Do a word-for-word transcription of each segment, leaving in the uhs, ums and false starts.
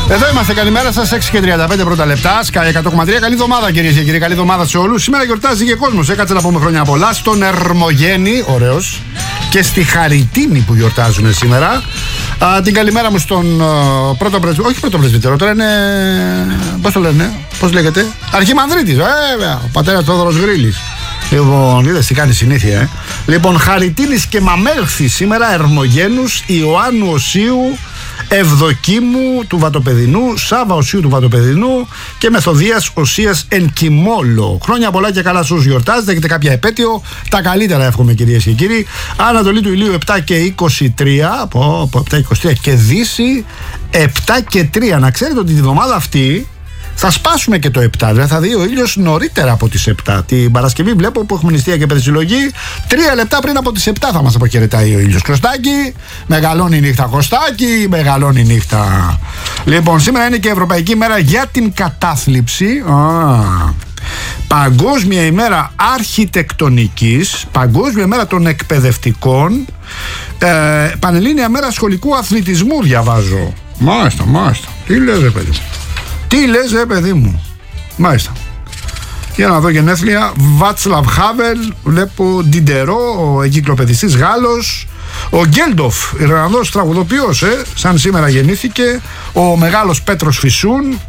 Εδώ είμαστε, καλημέρα σας, έξι και τριάντα πέντε πρώτα λεπτά, Sky εκατό κόμμα τρία. Καλή εβδομάδα, κυρίες και κύριοι, καλή εβδομάδα σε όλους. Σήμερα γιορτάζει και κόσμος, έκατσε να πούμε χρόνια πολλά στον Ερμογέννη, ωραίος, και στη Χαριτίνη που γιορτάζουν σήμερα. Α, την καλημέρα μου στον uh, πρώτο πρεσβύτερο, όχι πρώτο πρεσβύτερο, τώρα είναι. Πώς το λένε, πώς λέγεται, Αρχιμανδρίτης, βέβαια, ο πατέρας Θόδωρος Γρήλης. Λοιπόν, είδες τι κάνει συνήθεια, ε. Λοιπόν, Χαριτίνης και Μαμέλχθη σήμερα, Ερμογένους, Ιωάννου Οσίου, Ευδοκίμου του Βατοπεδινού, Σάβα Οσίου του Βατοπεδινού και Μεθοδίας Οσίας εν Κιμόλο. Χρόνια πολλά και καλά στους γιορτάζετε, έχετε κάποια επέτειο. Τα καλύτερα εύχομαι, κυρίες και κύριοι. Ανατολή του ηλίου επτά και είκοσι τρία, από, από επτά και είκοσι τρία, και Δύση επτά και τρία. Να ξέρετε ότι τη βδομάδα αυτή θα σπάσουμε και το επτά, δηλαδή θα δει ο ήλιος νωρίτερα από τις επτά. Την Παρασκευή βλέπω που έχουμε νηστεία και περισυλλογή. Τρία λεπτά πριν από τις επτά θα μας αποχαιρετάει ο ήλιος. Κωστάκι, μεγαλώνει η νύχτα. Κωστάκι, μεγαλώνει η νύχτα. Λοιπόν, σήμερα είναι και Ευρωπαϊκή ημέρα για την κατάθλιψη. Α, Παγκόσμια ημέρα αρχιτεκτονικής, Παγκόσμια ημέρα των εκπαιδευτικών, ε, Πανελλήνια μέρα σχολικού αθλητισμού διαβάζω. Μάλιστα, μάλιστα. Τι λες, ρε παιδί? Τι λες, ρε παιδί μου? Μάλιστα. Για να δω γενέθλια. Βάτσλαβ Χάβελ, βλέπω Ντιντερό, ο εγκυκλοπαιδιστής Γάλλος. Ο Γκέλντοφ, Ιρλανδός τραγουδοποιός, ε, σαν σήμερα γεννήθηκε. Ο μεγάλος Πέτρος Φυσούν.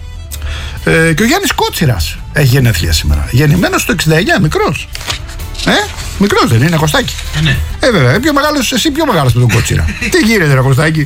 ε, Και ο Γιάννης Κότσιρας έχει γενέθλια σήμερα. Γεννημένος το εξήντα εννιά, μικρός. Ε, μικρός δεν είναι, Κωστάκι? Ε, ναι. Ε, βέβαια, πιο μεγάλος, εσύ πιο μεγάλος με τον Κότσιρα. Τι γίνεται, ρε Κωστάκι?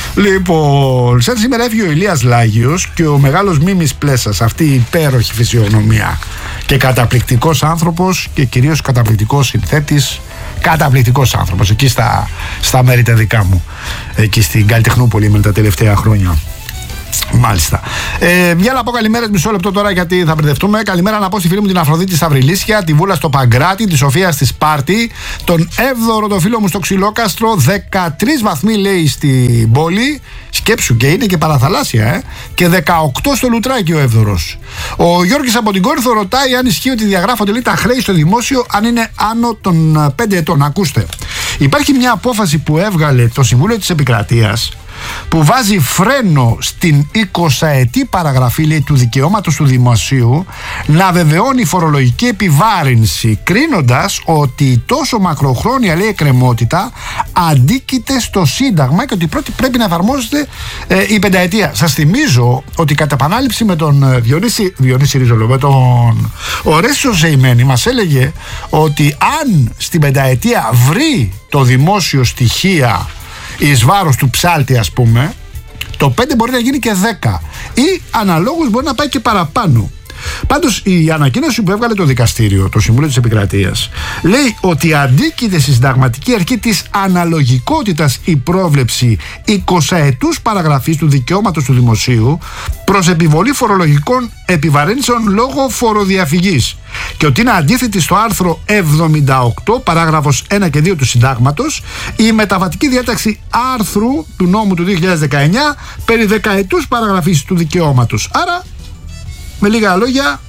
Λοιπόν, σαν σήμερα έφυγε ο Ηλίας Λάγιος και ο μεγάλος Μίμης Πλέσας. Αυτή η υπέροχη φυσιογνωμία και καταπληκτικός άνθρωπος και κυρίως καταπληκτικός συνθέτης. Καταπληκτικός άνθρωπος εκεί στα, στα μέρη τα δικά μου, εκεί στην Καλλιτεχνούπολη με τα τελευταία χρόνια. Μάλιστα. Ε, μια να πω καλημέρα, μισό λεπτό τώρα γιατί θα μπερδευτούμε. Καλημέρα να πω στη φίλη μου την Αφροδίτη Σταυριλίσια, τη Βούλα στο Παγκράτη, τη Σοφία στη Σπάρτη, τον Εύδωρο το φίλο μου στο Ξυλόκαστρο. δεκατρείς βαθμοί λέει στην πόλη. Σκέψου, και είναι και παραθαλάσσια, ε. Και δεκαοκτώ στο Λουτράκι ο Εύδωρος. Ο Γιώργης από την Κόρινθο ρωτάει αν ισχύει ότι διαγράφονται λέει τα χρέη στο δημόσιο αν είναι άνω των πέντε ετών. Ακούστε. Υπάρχει μια απόφαση που έβγαλε το Συμβούλιο της Επικρατείας που βάζει φρένο στην εικοσαετή παραγραφή λέει, του δικαιώματος του δημοσίου να βεβαιώνει φορολογική επιβάρυνση, κρίνοντας ότι τόσο μακροχρόνια λέει εκκρεμότητα αντίκειται στο Σύνταγμα και ότι πρώτη πρέπει να εφαρμόζεται ε, η πενταετία. Σας θυμίζω ότι κατά επανάληψη με τον Διονύση, Διονύση Ρίζολο, με τον Ορέσιο Ζεϊμένη μας έλεγε ότι αν στην πενταετία βρει το δημόσιο στοιχεία εις βάρος του ψάλτη, ας πούμε, το πέντε μπορεί να γίνει και δέκα ή αναλόγως μπορεί να πάει και παραπάνω. Πάντως η ανακοίνωση που έβγαλε το δικαστήριο, το Συμβούλιο της Επικρατείας, λέει ότι αντίκειται στη συνταγματική αρχή της αναλογικότητας η πρόβλεψη εικοσαετούς παραγραφής του δικαιώματος του δημοσίου προς επιβολή φορολογικών επιβαρύνσεων λόγω φοροδιαφυγής και ότι είναι αντίθετη στο άρθρο εβδομήντα οκτώ παράγραφος ένα και δύο του Συντάγματος η μεταβατική διάταξη άρθρου του νόμου του δύο χιλιάδες δεκαεννιά περί δεκαετούς παραγραφής του δικαιώματος. Άρα, με λίγα λόγια,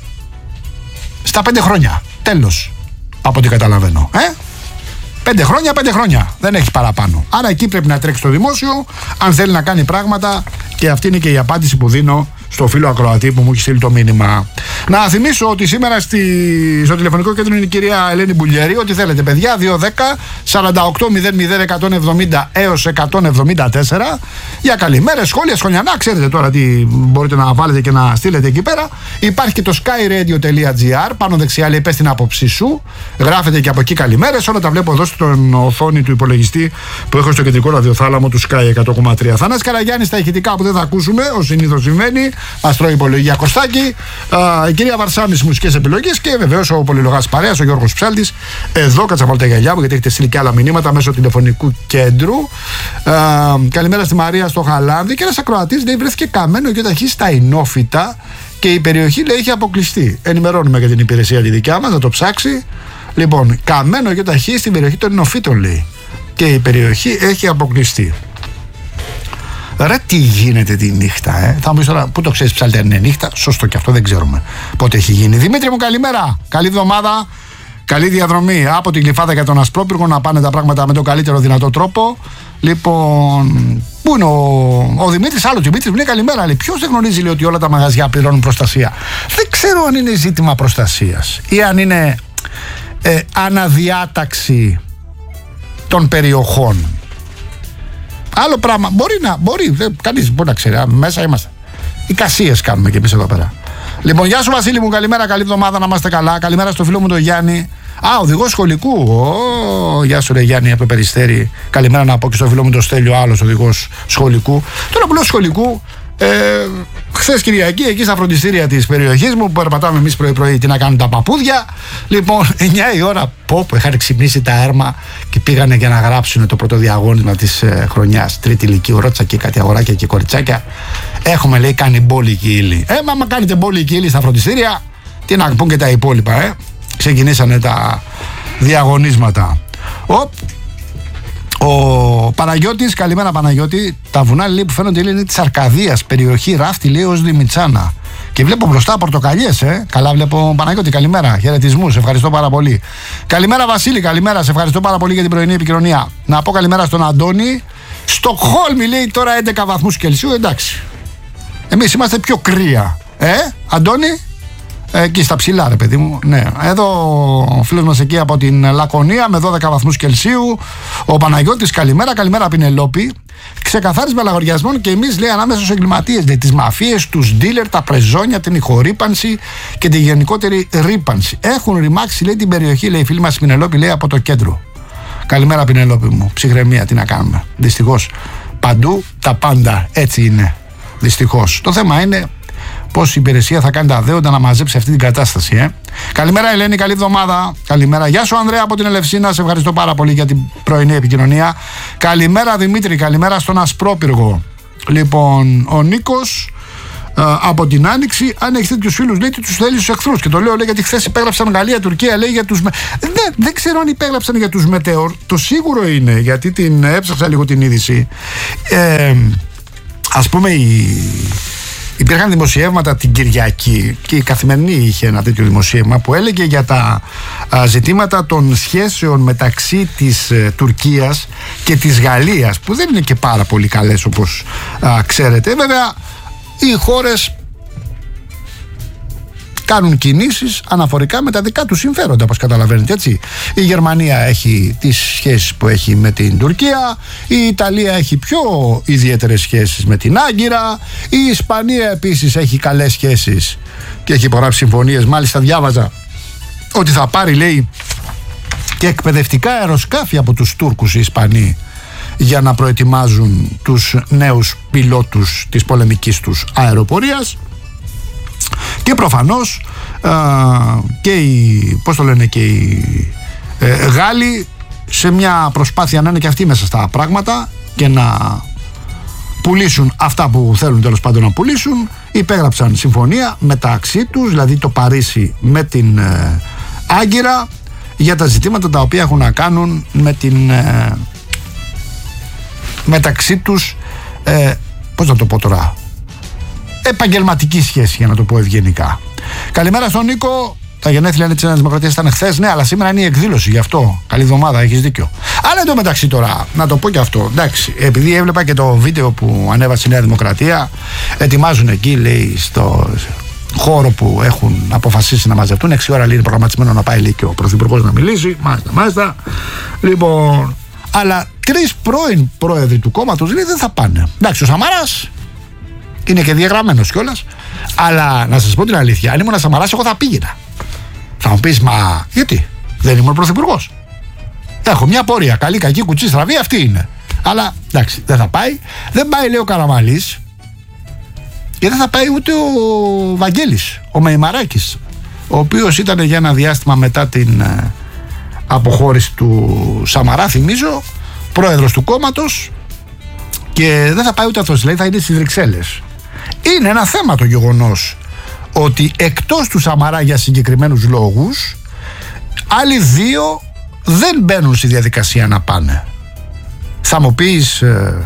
στα πέντε χρόνια. Τέλος. Από ό,τι καταλαβαίνω. Ε? Πέντε χρόνια, πέντε χρόνια. Δεν έχει παραπάνω. Άρα εκεί πρέπει να τρέξει το δημόσιο, αν θέλει να κάνει πράγματα, και αυτή είναι και η απάντηση που δίνω στο φίλο ακροατή που μου έχει στείλει το μήνυμα. Να θυμίσω ότι σήμερα στη, στο τηλεφωνικό κέντρο είναι η κυρία Ελένη Μπουλιέρη. Ό,τι θέλετε, παιδιά, δύο δέκα σαράντα οκτώ μηδέν μηδέν εκατόν εβδομήντα έως εκατόν εβδομήντα τέσσερα για καλημέρες, σχόλια, σχολιανά. Ξέρετε τώρα τι μπορείτε να βάλετε και να στείλετε εκεί πέρα. Υπάρχει και το skyradio.gr. Πάνω δεξιά λέει πες την άποψή σου. Γράφετε και από εκεί καλημέρες. Όλα τα βλέπω εδώ στην οθόνη του υπολογιστή που έχω στο κεντρικό ραδιοθάλαμο του Sky εκατό κόμμα τρία. Θανάσης Καραγιάννης στα ηχητικά που δεν θα ακούσουμε, ως συνήθως συμβαίνει. Μας τρώει υπολογία Κωστάκη, α, η κυρία Βαρσάμη στις μουσικές επιλογές και βεβαίως ο πολυλογάς παρέας, ο Γιώργος Ψάλτης. Εδώ κάτσα βάλτε τα γυαλιά μου γιατί έχετε στείλει και άλλα μηνύματα μέσω τηλεφωνικού κέντρου. Α, καλημέρα στη Μαρία στο Χαλάνδη. Και ένας ακροατής λέει βρέθηκε καμένο γεωταχή στα Ινόφυτα και η περιοχή λέει έχει αποκλειστεί. Ενημερώνουμε για την υπηρεσία τη δικιά μας, να το ψάξει. Λοιπόν, καμένο γεωταχή στην περιοχή των Ινοφύτων λέει και η περιοχή έχει αποκλειστεί. Ρε τι γίνεται τη νύχτα, ε. Θα μου πεις τώρα, πού το ξέρεις ψάλτη αν είναι νύχτα? Σωστό και αυτό, δεν ξέρουμε πότε έχει γίνει. Δημήτρη μου, καλημέρα. Καλή εβδομάδα. Καλή διαδρομή από την Γλυφάδα για τον Ασπρόπυργο, να πάνε τα πράγματα με τον καλύτερο δυνατό τρόπο. Λοιπόν, πού είναι ο, ο Δημήτρης? Άλλο Δημήτρης μου λέει καλημέρα. Λέει, ποιος δεν γνωρίζει, λέει, ότι όλα τα μαγαζιά πληρώνουν προστασία? Δεν ξέρω αν είναι ζήτημα προστασίας ή αν είναι ε, αναδιάταξη των περιοχών. Άλλο πράγμα. Μπορεί να, μπορεί, κανείς μπορεί να ξέρει. Μέσα είμαστε. Οι κασίες κάνουμε κι εμείς εδώ πέρα. Λοιπόν, γεια σου Βασίλη μου, καλημέρα, καλή εβδομάδα, να είμαστε καλά. Καλημέρα στο φίλο μου τον Γιάννη. Α, οδηγός σχολικού. Ω, γεια σου ρε Γιάννη από Περιστέρι. Καλημέρα να πω και στο φίλο μου τον Στέλιο, άλλος οδηγός σχολικού. Τώρα που λέω σχολικού, ε, χθες Κυριακή εκεί στα φροντιστήρια της περιοχής μου που περπατάμε εμείς πρωί-πρωί, τι να κάνουν τα παππούδια. Λοιπόν, εννιά η ώρα, πω που είχαν ξυπνήσει τα έρμα και πήγανε για να γράψουν το πρώτο διαγώνισμα της ε, χρονιάς. Τρίτη ηλικίου, ρώτησα και κάτι αγοράκια και κοριτσάκια. Έχουμε, λέει, κάνει μπόλικη ύλη. Ε, μα, μα κάνετε μπόλικη ύλη στα φροντιστήρια, τι να πούν και τα υπόλοιπα, ε. Ξεκινήσανε τα διαγωνίσματα. Οπ. Ο Παναγιώτης, καλημέρα Παναγιώτη. Τα βουνά, λέει, που φαίνονται, λέει, είναι της Αρκαδίας, περιοχή Ράφτη, λέει, ως Δημητσάνα. Και βλέπω μπροστά πορτοκαλιές, ε. Καλά βλέπω Παναγιώτη, καλημέρα. Χαιρετισμούς, ευχαριστώ πάρα πολύ. Καλημέρα Βασίλη, καλημέρα. Σε ευχαριστώ πάρα πολύ για την πρωινή επικοινωνία. Να πω καλημέρα στον Αντώνη. Στοκχόλμη, λέει, τώρα έντεκα βαθμούς Κελσίου, εντάξει. Εμείς είμαστε πιο κρύα. Ε, Αντώνη. Εκεί στα ψηλά, ρε παιδί μου. Ναι. Εδώ ο φίλος μας εκεί από την Λακωνία με δώδεκα βαθμούς Κελσίου. Ο Παναγιώτης, καλημέρα, καλημέρα Πινελόπη. Ξεκαθάρισμα λαγοριασμών και εμείς, λέει, ανάμεσα στους εγκληματίες, λέει, τις μαφίες, τους ντίλερ, τα πρεζόνια, την ηχορύπανση και τη γενικότερη ρύπανση. Έχουν ρημάξει, λέει, την περιοχή, λέει, η φίλη μας Πινελόπη, λέει, από το κέντρο. Καλημέρα Πινελόπη μου. Ψυχραιμία, τι να κάνουμε. Δυστυχώς παντού τα πάντα έτσι είναι. Δυστυχώς. Το θέμα είναι πώς η υπηρεσία θα κάνει τα δέοντα να μαζέψει αυτή την κατάσταση. Ε. Καλημέρα Ελένη, καλή εβδομάδα. Καλημέρα. Γεια σου Ανδρέα από την Ελευσίνα, σε ευχαριστώ πάρα πολύ για την πρωινή επικοινωνία. Καλημέρα Δημήτρη, καλημέρα στον Ασπρόπυργο. Λοιπόν, ο Νίκος ε, από την Άνοιξη, αν έχει τέτοιους φίλους, λέει, τι τους θέλει στους εχθρούς. Και το λέω, λέει, γιατί χθες υπέγραψαν Γαλλία-Τουρκία, λέει, για τους. Με... Δεν, δεν ξέρω αν υπέγραψαν για τους Μετεώρ. Το σίγουρο είναι, γιατί την έψαξα λίγο την είδηση. Ε, ας πούμε, η. Υπήρχαν δημοσιεύματα την Κυριακή και η Καθημερινή είχε ένα τέτοιο δημοσίευμα που έλεγε για τα α, ζητήματα των σχέσεων μεταξύ της ε, Τουρκίας και της Γαλλίας, που δεν είναι και πάρα πολύ καλές όπως α, ξέρετε. Βέβαια οι χώρες κάνουν κινήσεις αναφορικά με τα δικά τους συμφέροντα, όπως καταλαβαίνετε, έτσι. Η Γερμανία έχει τις σχέσεις που έχει με την Τουρκία, η Ιταλία έχει πιο ιδιαίτερες σχέσεις με την Άγκυρα, η Ισπανία επίσης έχει καλές σχέσεις και έχει υπογράψει συμφωνίες. Μάλιστα διάβαζα ότι θα πάρει, λέει, και εκπαιδευτικά αεροσκάφη από τους Τούρκους οι Ισπανοί για να προετοιμάζουν τους νέους πιλότους της πολεμικής τους αεροπορίας. Και προφανώς α, και οι, πώς το λένε, και οι ε, Γάλλοι, σε μια προσπάθεια να είναι και αυτοί μέσα στα πράγματα και να πουλήσουν αυτά που θέλουν, τέλος πάντων να πουλήσουν, υπέγραψαν συμφωνία μεταξύ τους, δηλαδή το Παρίσι με την ε, Άγκυρα, για τα ζητήματα τα οποία έχουν να κάνουν με την ε, μεταξύ τους ε, πώς να το πω τώρα, επαγγελματική σχέση, για να το πω ευγενικά. Καλημέρα στον Νίκο. Τα γενέθλια της Νέας Δημοκρατίας ήταν χθες, ναι, αλλά σήμερα είναι η εκδήλωση, γι' αυτό. Καλή εβδομάδα, έχεις δίκιο. Αλλά εντωμεταξύ τώρα, να το πω και αυτό. Εντάξει, επειδή έβλεπα και το βίντεο που ανέβασε η Νέα Δημοκρατία, ετοιμάζουν εκεί, λέει, στο χώρο που έχουν αποφασίσει να μαζευτούν. έξι ώρα, λέει, είναι προγραμματισμένο να πάει, λέει, και ο Πρωθυπουργός να μιλήσει. Μάλιστα, μάλιστα. Λοιπόν, αλλά τρεις πρώην πρόεδροι του κόμματος, λέει, δεν θα πάνε. Εντάξει, ο Σαμαράς είναι και διαγραμμένος κιόλας. Αλλά να σας πω την αλήθεια, αν ήμουν Σαμαράς, εγώ θα πήγαινα. Θα μου πεις, μα γιατί? Δεν ήμουν πρωθυπουργός. Έχω μια πορεία. Καλή, κακή, κουτσή, στραβή, αυτή είναι. Αλλά εντάξει, δεν θα πάει. Δεν πάει, λέει, ο Καραμαλής. Και δεν θα πάει ούτε ο Βαγγέλης, ο Μεϊμαράκης, ο οποίος ήταν για ένα διάστημα μετά την ε, αποχώρηση του Σαμαρά, θυμίζω, πρόεδρος του κόμματος. Και δεν θα πάει ούτε αυτός, δηλαδή θα είναι στις Βρυξέλλες. Είναι ένα θέμα το γεγονός ότι εκτός του Σαμαρά για συγκεκριμένους λόγους, άλλοι δύο δεν μπαίνουν στη διαδικασία να πάνε. Θα μου πεις, ε,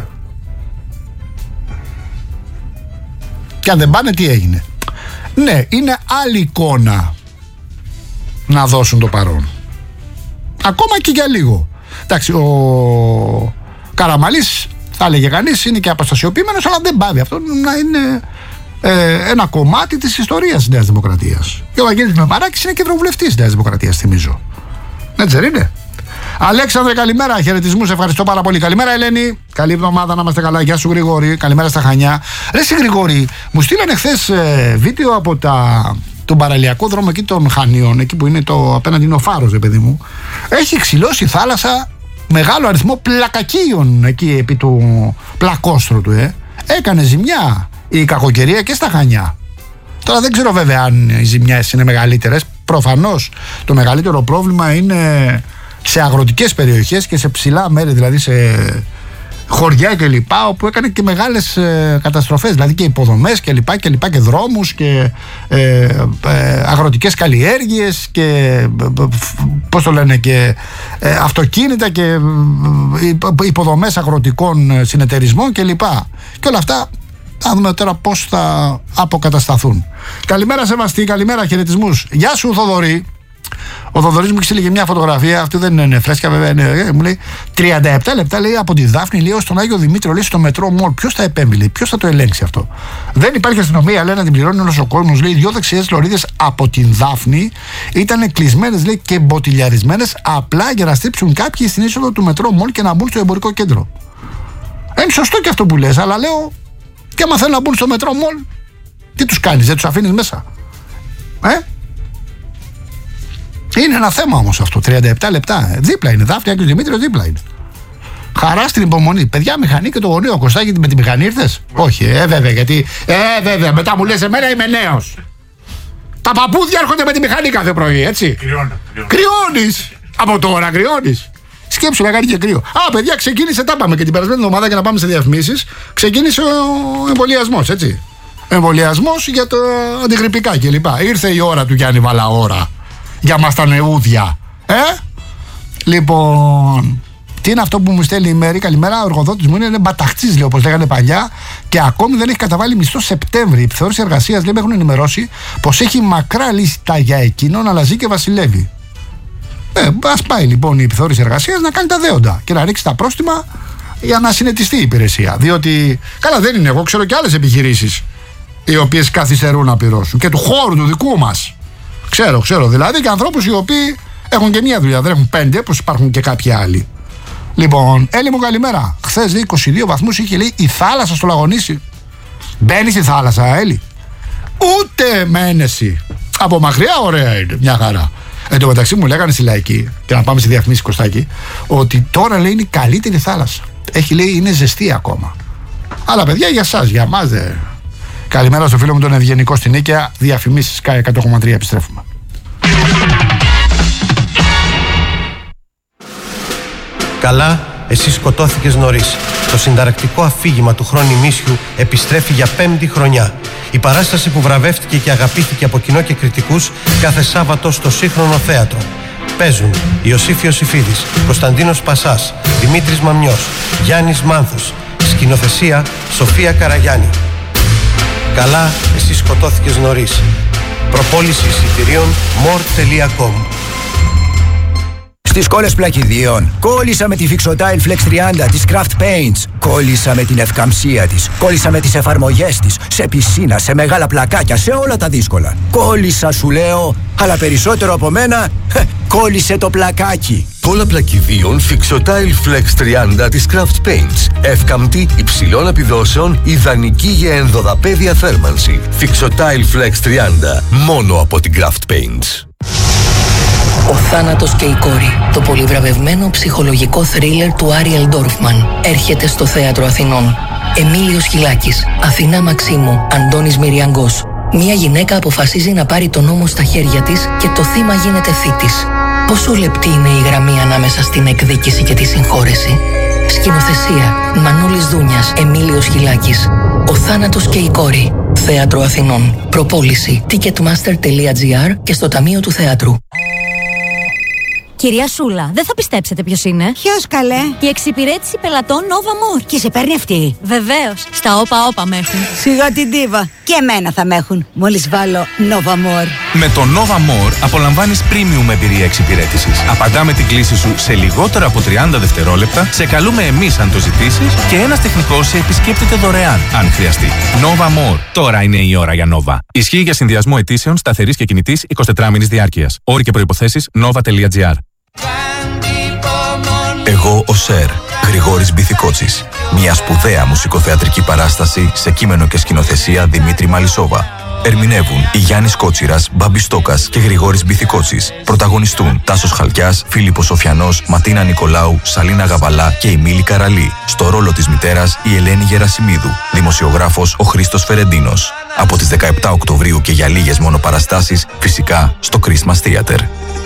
και αν δεν πάνε, τι έγινε? Ναι, είναι άλλη εικόνα να δώσουν το παρόν. Ακόμα και για λίγο. Εντάξει, ο Καραμανλής, θα έλεγε κανείς, είναι και αποστασιοποιημένος, αλλά δεν πάβει αυτό να είναι ε, ένα κομμάτι της ιστορίας της Νέας Δημοκρατίας. Και ο Βαγγέλης Μεμαράκης είναι και ευρωβουλευτής της Νέας Δημοκρατίας, θυμίζω. Έτσι δεν είναι? Αλέξανδρε, καλημέρα, χαιρετισμούς, ευχαριστώ πάρα πολύ. Καλημέρα, Ελένη. Καλή εβδομάδα, να είμαστε καλά. Γεια σου, Γρηγόρη. Καλημέρα στα Χανιά. Ρε, εσύ, Γρηγόρη, μου στείλανε χθες ε, βίντεο από τα, τον παραλιακό δρόμο εκεί των Χανίων, εκεί που είναι το απέναντι είναι ο Φάρος, ρε παιδί μου. Έχει ξυλώσει η θάλασσα μεγάλο αριθμό πλακακίων εκεί επί του πλακόστρωτου, ε. Έκανε ζημιά η κακοκαιρία και στα Χανιά. Τώρα δεν ξέρω βέβαια αν οι ζημιές είναι μεγαλύτερες. Προφανώς το μεγαλύτερο πρόβλημα είναι σε αγροτικές περιοχές και σε ψηλά μέρη, δηλαδή σε χωριά και λοιπά, όπου έκανε και μεγάλες ε, καταστροφές, δηλαδή και υποδομές και λοιπά και λοιπά και δρόμους και ε, ε, αγροτικές καλλιέργειες και ε, πώς το λένε και ε, αυτοκίνητα και ε, υποδομές αγροτικών συνεταιρισμών και λοιπά. Και όλα αυτά θα δούμε τώρα πώς θα αποκατασταθούν. Καλημέρα Σεβαστή, καλημέρα, χαιρετισμούς. Γεια σου Θοδωρή. Ο Θοδωρής μου ξύλιγε μια φωτογραφία, αυτή δεν είναι φρέσκα βέβαια, είναι, μου λέει τριάντα επτά λεπτά λέει από τη Δάφνη λέει στον Άγιο Δημήτριο, λέει στο μετρό Μολ. Ποιος θα επέμβει, ποιος θα το ελέγξει αυτό? Δεν υπάρχει αστυνομία, λέει, να την πληρώνει όλος ο κόσμος. Λέει δύο δεξιές λωρίδες από την Δάφνη ήταν κλεισμένες, λέει, και μποτιλιαρισμένες απλά για να στρίψουν κάποιοι στην είσοδο του μετρό Μολ και να μπουν στο εμπορικό κέντρο. Είναι σωστό και αυτό που λες, αλλά λέω, και άμα θέλουν να μπουν στο μετρό Μολ, τι τους κάνεις, δεν τους αφήνεις μέσα? Ε? Είναι ένα θέμα όμως αυτό, τριάντα επτά λεπτά. Δίπλα είναι, Δάφνη, Άγιος Δημήτριος, δίπλα είναι. Χαρά στην υπομονή. Παιδιά, μηχανή και το γονείο, Κωστάκη, με τη μηχανή ήρθες? Όχι, ε, βέβαια, γιατί. Ε, βέβαια, μετά μου λες εμένα είμαι νέος. Τα παππούδια έρχονται με τη μηχανή κάθε πρωί, έτσι. Κρυώνω. Κρυώνεις. Από τώρα κρυώνεις. Σκέψου να κάνει και κρύο. Α, παιδιά, ξεκίνησε, τα πάμε και την περασμένη εβδομάδα για να πάμε σε διαφημίσεις. Ξεκίνησε ο εμβολιασμός, έτσι. Εμβολιασμός για το αντιγρυπικά κλπ. Ήρθε η ώρα του Γιάννη Βαλαώρα. Για μας τα νεούδια. Ε? Λοιπόν, τι είναι αυτό που μου στέλνει η Μέρη? Καλημέρα, ο εργοδότης μου είναι, είναι μπαταχτσής, λέει, όπως λέγανε παλιά, και ακόμη δεν έχει καταβάλει μισθό Σεπτέμβρη. Η επιθεώρηση εργασίας, λέει, με έχουν ενημερώσει πως έχει μακρά λίστα για εκείνον, αλλά ζει και βασιλεύει. Ε, ας πάει λοιπόν η επιθεώρηση εργασίας να κάνει τα δέοντα και να ρίξει τα πρόστιμα για να συνετιστεί η υπηρεσία. Διότι, καλά, δεν είναι, εγώ ξέρω και άλλες επιχειρήσεις οι οποίες καθυστερούν να πληρώσουν και του χώρου του δικού μας. Ξέρω, ξέρω δηλαδή και ανθρώπους οι οποίοι έχουν και μία δουλειά, δεν έχουν πέντε, όπως υπάρχουν και κάποιοι άλλοι. Λοιπόν, Έλλη μου, καλημέρα. Χθες λέει είκοσι δύο βαθμούς είχε, λέει, η θάλασσα στο Λαγονήσι. Μπαίνεις στη θάλασσα, Έλλη? Ούτε μένεσαι. Από μακριά ωραία είναι, μια χαρά. Εν τω μεταξύ μου λέγανε στη Λαϊκή, και να πάμε στη διαφημίση, Κωστάκη, ότι τώρα, λέει, είναι η καλύτερη θάλασσα. Έχει, λέει, είναι ζεστή ακόμα. Αλλά παιδιά, για εσάς, για εμάς δεν. Καλημέρα στο φίλο μου τον Ευγενικό στην Νίκαια. Διαφημίσεις ΚΑΕ εκατό κόμμα τρία, επιστρέφουμε. Καλά, εσύ σκοτώθηκες νωρίς. Το συνταρακτικό αφήγημα του Χρόνιμίσιου επιστρέφει για πέμπτη χρονιά. Η παράσταση που βραβεύτηκε και αγαπήθηκε από κοινό και κριτικούς κάθε Σάββατο στο Σύγχρονο Θέατρο. Παίζουν Ιωσήφ Ιωσήφιδης, Κωνσταντίνος Πασάς, Δημήτρης Μαμιός, Γιάννης Μάνθος. Σκηνοθεσία Σοφία Καραγιάννη. Καλά, εσύ σκοτώθηκες νωρίς. Προπόληση εισιτηρίων μορ τελεία κομ. Στις κόλλες πλακιδίων. Κόλλησα με τη Fixotile Flex τριάντα της Craft Paints. Κόλλησα με την ευκαμψία της. Κόλλησα με τις εφαρμογές της. Σε πισίνα, σε μεγάλα πλακάκια, σε όλα τα δύσκολα. Κόλλησα, σου λέω, αλλά περισσότερο από μένα, κόλλησε το πλακάκι. Κόλλα πλακιδίων Fixotile Flex τριάντα της Craft Paints. Εύκαμπτη, υψηλών επιδόσεων, ιδανική για ενδοδαπέδια θέρμανση. Fixotile Flex τριάντα, μόνο από την Craft Paints. Ο θάνατος και η κόρη. Το πολυβραβευμένο ψυχολογικό θρίλερ του Άριελ Ντόρφμαν έρχεται στο Θέατρο Αθηνών. Εμίλιος Χιλάκης, Αθηνά Μαξίμου, Αντώνης Μυριαγκός. Μια γυναίκα αποφασίζει να πάρει τον νόμο στα χέρια της και το θύμα γίνεται θήτης. Πόσο λεπτή είναι η γραμμή ανάμεσα στην εκδίκηση και τη συγχώρεση? Σκηνοθεσία Μανώλης Δούνιας, Εμίλιος Χιλάκης. Ο θάνατος και η κόρη. Θέατρο Αθηνών. Προπόληση ticketmaster τελεία gr και στο Ταμείο του Θεάτρου. Κυρία Σούλα, δεν θα πιστέψετε ποιος είναι. Ποιος, καλέ? Η εξυπηρέτηση πελατών Nova More. Και σε παίρνει αυτή? Βεβαίως, στα όπα όπα μέχρι. Σιγά την ντίβα. Και εμένα θα με έχουν μόλις βάλω Nova More. Με το Nova More απολαμβάνεις premium εμπειρία εξυπηρέτησης. Απαντάμε την κλήση σου σε λιγότερα από τριάντα δευτερόλεπτα, σε καλούμε εμείς αν το ζητήσεις και ένας τεχνικός σε επισκέπτεται δωρεάν αν χρειαστεί. Nova More. Τώρα είναι η ώρα για Nova. Ισχύει για συνδυασμό αιτήσεων σταθερής και κινητής εικοσιτετράμηνης διάρκειας. Όροι και προϋποθέσεις nova.gr. Εγώ ο Σερ, Γρηγόρης Μπιθικότσης. Μια σπουδαία μουσικοθεατρική παράσταση σε κείμενο και σκηνοθεσία Δημήτρη Μαλισσόβα. Ερμηνεύουν η Γιάννης Κότσιρας, Μπάμπης Στόκας και Γρηγόρης Μπιθικότσης. Πρωταγωνιστούν Τάσος Χαλκιάς, Φίλιππος Σοφιανός, Ματίνα Νικολάου, Σαλίνα Γαβαλά και η Μίλη Καραλή. Στο ρόλο της μητέρας η Ελένη Γερασιμίδου. Δημοσιογράφος ο Χρήστος Φερεντίνος. Από τις δεκαεπτά Οκτωβρίου και για λίγες μόνο παραστάσεις, φυσικά στο Christmas Theater.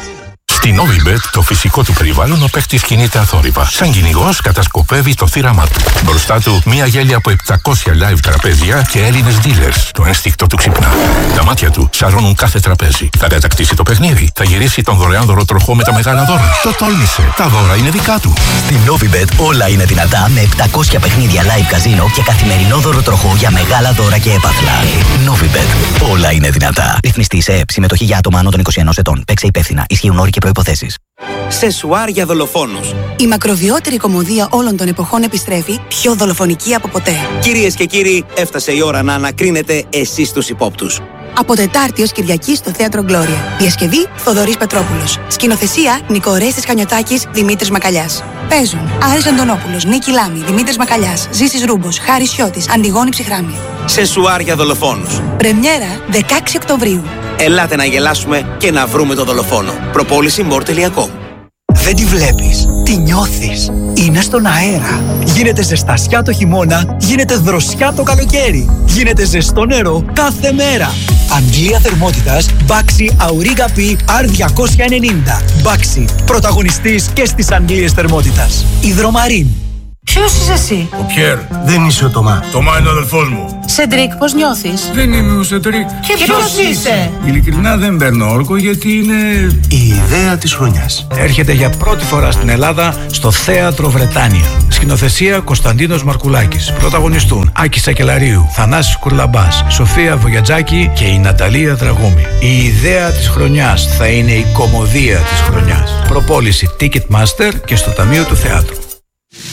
Στη Novibet το φυσικό του περιβάλλον ο παίκτης κινείται αθόρυβα. Σαν κυνηγός κατασκοπεύει το θύραμά του. Μπροστά του μια γέλια από επτακόσια live τραπέζια και Έλληνες dealers. Το ένστικτο του ξυπνά. Τα μάτια του σαρώνουν κάθε τραπέζι. Θα κατακτήσει το παιχνίδι. Θα γυρίσει τον δωρεάν δωροτροχό με τα μεγάλα δώρα. Το τόλμησε. Τα δώρα είναι δικά του. Στη Novibet όλα είναι δυνατά με επτακόσια παιχνίδια live καζίνο και καθημερινό δωροτροχό για μεγάλα δώρα και έπαθλα. Novibet. Όλα είναι δυνατά. Ρυθμιστή σε ΕΕΠ. Συμμετοχή για άτομα άνω των είκοσι ενός ετών. Παίξε υπεύθυνα. Ισχύουν όροι και προϋποθέσεις. Σεσουάρ για δολοφόνους. Η μακροβιότερη κομμωδία όλων των εποχών επιστρέφει, πιο δολοφονική από ποτέ. Κυρίες και κύριοι, έφτασε η ώρα να ανακρίνετε εσείς τους υπόπτους. Από Τετάρτη ως Κυριακή στο Θέατρο Γκλώρια. Διασκευή Θοδωρής Πετρόπουλος. Σκηνοθεσία Νίκο Ορέστης Χανιωτάκης, Δημήτρης Μακαλιάς. Παίζουν Άρης Αντωνόπουλος, Νίκη Λάμη, Δημήτρης Μακαλιάς, Ζήσης Ρούμπος, Χάρης Σιώτης, Αντιγόνη Ψυχράμια. Σεσουάρ για δολοφόνους. Πρεμιέρα δεκαέξι Οκτωβρίου. Ελάτε να γελάσουμε και να βρούμε τον δολοφόνο. Προπόληση more τελεία com. Δεν τη βλέπεις, τη νιώθεις. Είναι στον αέρα. Γίνεται ζεστασιά το χειμώνα, γίνεται δροσιά το καλοκαίρι. Γίνεται ζεστό νερό κάθε μέρα. Αγγλία θερμότητας Baxi Auriga P αρ διακόσια ενενήντα. Baxi, πρωταγωνιστής και στις αγγλίες θερμότητας. Υδρομαρίν. Ποιος είσαι εσύ? Ο Πιέρ. Δεν είσαι ο Τωμά. Τωμά είναι ο αδελφός μου. Σεντρίκ, πώς νιώθεις? Δεν είμαι ο Σεντρίκ. Και ποιος είσαι? Ειλικρινά δεν παίρνω όρκο γιατί είναι... Η ιδέα της χρονιάς. Έρχεται για πρώτη φορά στην Ελλάδα στο Θέατρο Βρετάνια. Σκηνοθεσία Κωνσταντίνος Μαρκουλάκης. Πρωταγωνιστούν Άκη Σακελαρίου, Θανάσης Κουρλαμπάς, Σοφία Βογιατζάκη και η Ναταλία Δραγούμη. Η ιδέα της χρονιάς θα είναι η κομμωδία της χρονιάς. Προπόληση Ticketmaster και στο Ταμείο του Θεάτρου.